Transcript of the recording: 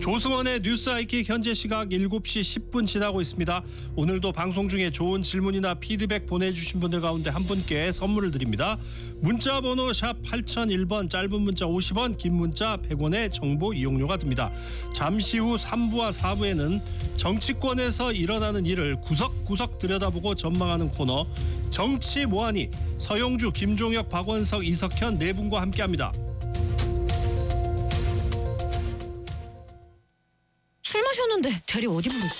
조승원의 뉴스 아이킥 현재 시각 7시 10분 지나고 있습니다. 오늘도 방송 중에 좋은 질문이나 피드백 보내주신 분들 가운데 한 분께 선물을 드립니다. 문자 번호 샵 8001번, 짧은 문자 50원, 긴 문자 100원의 정보 이용료가 듭니다. 잠시 후 3부와 4부에는 정치권에서 일어나는 일을 구석구석 들여다보고 전망하는 코너 정치 모하니, 서영주, 김종혁, 박원석, 이석현 네 분과 함께합니다. 술 마셨는데 대리 어디 부르지?